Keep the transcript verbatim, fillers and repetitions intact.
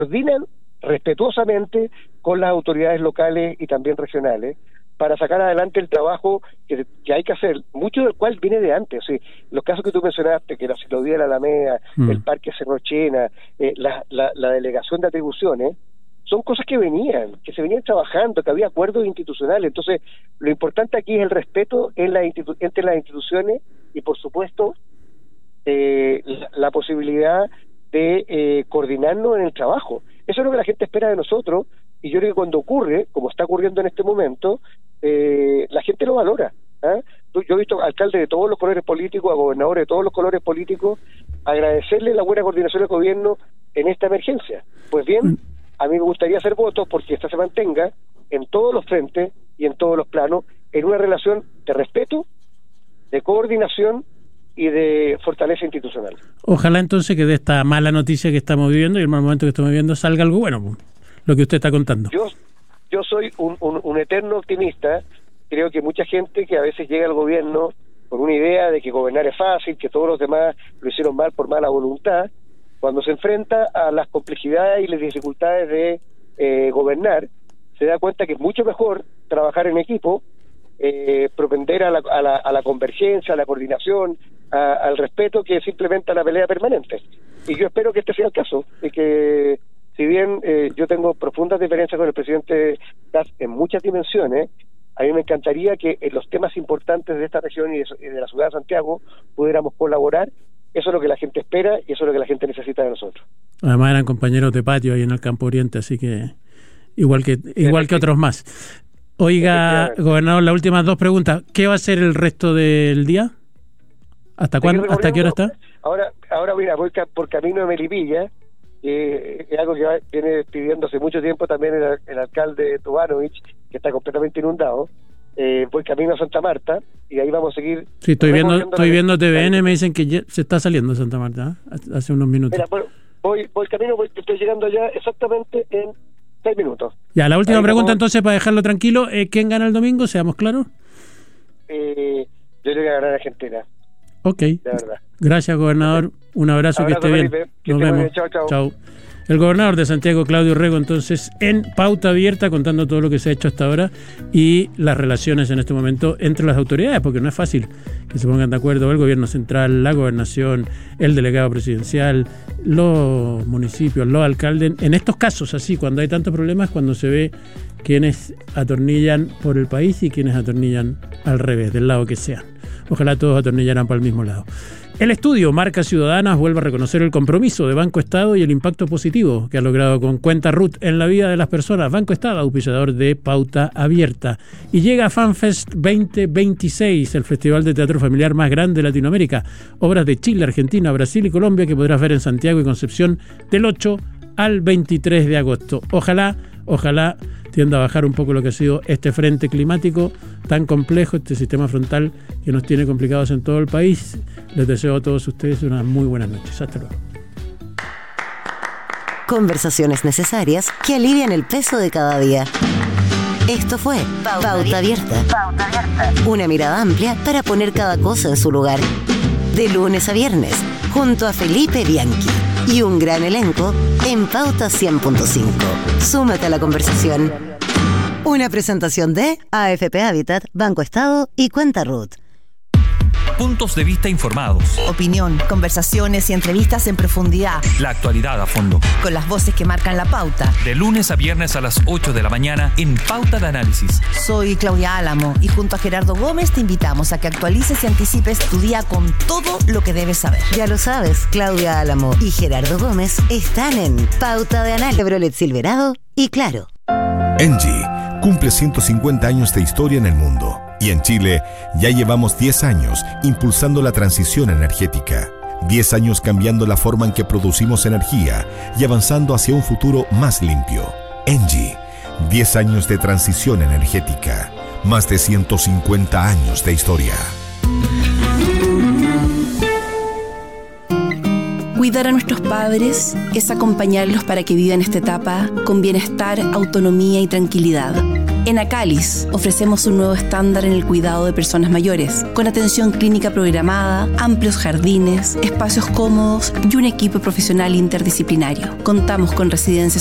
coordinan respetuosamente con las autoridades locales y también regionales para sacar adelante el trabajo que, que hay que hacer, mucho del cual viene de antes. O sea, los casos que tú mencionaste, que la ciclovía de la Alameda, mm. el Parque Cerrochena, eh, la, la, la delegación de atribuciones, son cosas que venían, que se venían trabajando, que había acuerdos institucionales. Entonces, lo importante aquí es el respeto en la institu- entre las instituciones y, por supuesto, eh, la, la posibilidad de eh, coordinarnos en el trabajo. Eso es lo que la gente espera de nosotros, y yo creo que cuando ocurre, como está ocurriendo en este momento, eh, la gente lo valora. ¿eh? Yo he visto alcaldes de todos los colores políticos, a gobernadores de todos los colores políticos, agradecerle la buena coordinación del gobierno en esta emergencia. Pues bien, a mí me gustaría hacer votos porque esta se mantenga en todos los frentes y en todos los planos, en una relación de respeto, de coordinación y de fortaleza institucional. Ojalá entonces que de esta mala noticia que estamos viviendo y el mal momento que estamos viviendo salga algo bueno, lo que usted está contando. Yo yo soy un, un, un eterno optimista. Creo que mucha gente que a veces llega al gobierno con una idea de que gobernar es fácil, que todos los demás lo hicieron mal por mala voluntad, cuando se enfrenta a las complejidades y las dificultades de eh, gobernar, se da cuenta que es mucho mejor trabajar en equipo, eh, propender a la, a, la, a la convergencia, a la coordinación, a, al respeto, que simplemente a la pelea permanente. Y yo espero que este sea el caso, y que si bien eh, yo tengo profundas diferencias con el presidente Kast en muchas dimensiones, a mí me encantaría que en los temas importantes de esta región y de, y de la ciudad de Santiago pudiéramos colaborar. Eso es lo que la gente espera y eso es lo que la gente necesita de nosotros. Además eran compañeros de patio ahí en el Campo Oriente, así que igual que igual que otros más. Oiga, gobernador, las últimas dos preguntas. ¿Qué va a ser el resto del día? ¿Hasta cuándo? ¿Hasta qué hora está? Ahora, ahora mira, voy por camino de Melipilla, que es algo que va, viene pidiendo hace mucho tiempo también el, el alcalde Tovanovich, que está completamente inundado. Eh, voy camino a Santa Marta y ahí vamos a seguir. Sí, estoy viendo estoy la... viendo T V N, me dicen que ya se está saliendo de Santa Marta, ¿eh? Hace unos minutos. Mira, voy, voy, voy camino, voy, estoy llegando allá exactamente en seis minutos. Ya, la última ahí pregunta vamos... entonces, para dejarlo tranquilo, eh, ¿quién gana el domingo? Seamos claros. Eh, yo creo que ganar Argentina. Ok. De verdad. Gracias, gobernador. Un abrazo, abrazo que esté bien. Que Nos esté vemos. Bien. Chao, chao. Chao. El gobernador de Santiago, Claudio Rego, entonces en Pauta Abierta, contando todo lo que se ha hecho hasta ahora y las relaciones en este momento entre las autoridades, porque no es fácil que se pongan de acuerdo el gobierno central, la gobernación, el delegado presidencial, los municipios, los alcaldes. En estos casos, así, cuando hay tantos problemas, cuando se ve quienes atornillan por el país y quienes atornillan al revés, del lado que sean. Ojalá todos atornillaran para el mismo lado. El estudio Marcas Ciudadanas vuelve a reconocer el compromiso de Banco Estado y el impacto positivo que ha logrado con Cuenta Ruth en la vida de las personas. Banco Estado, auspiciador de Pauta Abierta. Y llega FanFest veinte veintiséis, el festival de teatro familiar más grande de Latinoamérica. Obras de Chile, Argentina, Brasil y Colombia que podrás ver en Santiago y Concepción del ocho al veintitrés de agosto. Ojalá, ojalá tienda a bajar un poco lo que ha sido este frente climático tan complejo, este sistema frontal que nos tiene complicados en todo el país. Les deseo a todos ustedes unas muy buenas noches. Hasta luego. Conversaciones necesarias que alivian el peso de cada día. Esto fue Pauta, Pauta Abierta. Pauta Abierta. Una mirada amplia para poner cada cosa en su lugar. De lunes a viernes, junto a Felipe Bianchi y un gran elenco en Pauta cien punto cinco. Súmate a la conversación. Una presentación de A F P Habitat, Banco Estado y Cuenta Ruth. Puntos de vista informados. Opinión, conversaciones y entrevistas en profundidad. La actualidad a fondo. Con las voces que marcan la pauta. De lunes a viernes a las ocho de la mañana en Pauta de Análisis. Soy Claudia Álamo y junto a Gerardo Gómez te invitamos a que actualices y anticipes tu día con todo lo que debes saber. Ya lo sabes, Claudia Álamo y Gerardo Gómez están en Pauta de Análisis. Chevrolet Silverado y Claro. Engie cumple ciento cincuenta años de historia en el mundo. Y en Chile ya llevamos diez años impulsando la transición energética. diez años cambiando la forma en que producimos energía y avanzando hacia un futuro más limpio. Engie, diez años de transición energética. Más de ciento cincuenta años de historia. Cuidar a nuestros padres es acompañarlos para que vivan esta etapa con bienestar, autonomía y tranquilidad. En Acalis ofrecemos un nuevo estándar en el cuidado de personas mayores, con atención clínica programada, amplios jardines, espacios cómodos y un equipo profesional interdisciplinario. Contamos con residencias